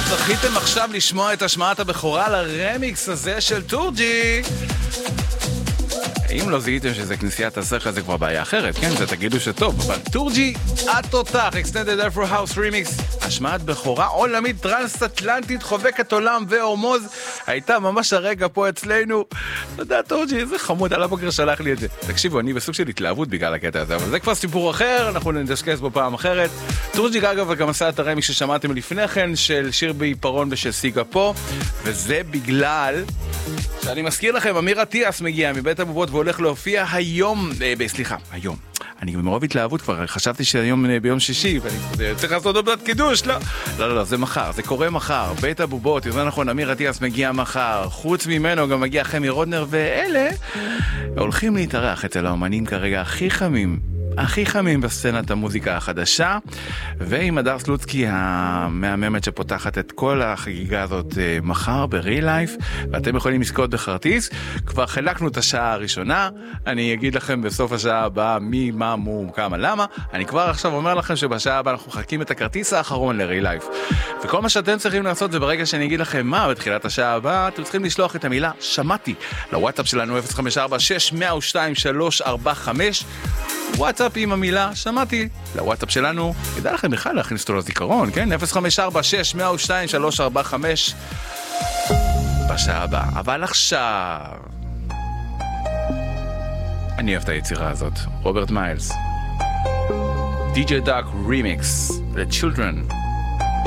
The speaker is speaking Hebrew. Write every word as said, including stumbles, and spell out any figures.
זכיתם עכשיו לשמוע את השמעת הבכורה לרמיקס הזה של טורג'י. אם לא זיהיתם שזה כנסיית השכל, זה כבר בעיה אחרת, כן? זה תגידו שטוב, אבל טורג'י התותח, Extended Afro House Remix, השמעת בכורה עולמית טרנס-אטלנטית, חובקת עולם והורמוז, הייתה ממש הרגע פה אצלנו. אתה יודע, טורג'י, איזה חמוד, על הבוקר שלח לי את זה. תקשיבו, אני בסוג של התלהבות בגלל הקטע הזה, אבל זה כבר סיפור אחר, אנחנו נדשקס בו פעם אחרת. טורג'י אגב גם עשה את הרמיקס ששמעתם לפני כן, של שיר בעיפרון ושל סיגה פה, וזה בגלל שאני מזכיר לכם, אמיר אטיאס מגיע מבית הבובות והולך להופיע היום, אה, סליחה, היום. אני מרוב התלהבות כבר, חשבתי שהיום ביום שישי, ואני צריך לעשות עוד קידוש, לא. לא, לא, לא, זה מחר, זה קורה מחר. בית הבובות, יותר נכון, אמיר אטיאס מגיע מחר. חוץ ממנו גם מגיע חמי רודנר, ואלה הולכים להתארח אצל האומנים כרגע הכי חמים. הכי חמים בסצנת המוזיקה החדשה, ועם הדר סלוצקי המהממת שפותחת את כל החגיגה הזאת מחר ב-Real Life, ואתם יכולים לזכות בכרטיס. כבר חילקנו את השעה הראשונה, אני אגיד לכם בסוף השעה הבאה מי, מה, מו, כמה, למה. אני כבר עכשיו אומר לכם שבשעה הבאה אנחנו מחכים את הכרטיס האחרון ל-Real Life, וכל מה שאתם צריכים לעשות זה ברגע שאני אגיד לכם מה בתחילת השעה הבאה, אתם צריכים לשלוח את המילה שמעתי לוואטסאפ שלנו אפס חמש ארבע שש אפס שתיים שלוש ארבע חמש, וואטסאפ עם המילה שמעתי לוואטסאפ שלנו. כדאי לכם בכלל להכניס אותו לזיכרון, כן? אפס חמש ארבע שש אפס שתיים שלוש ארבע חמש בשעה הבאה. אבל עכשיו אני אוהב את היצירה הזאת, רוברט מיילס, די ג'יי דאק רימיקס, The Children.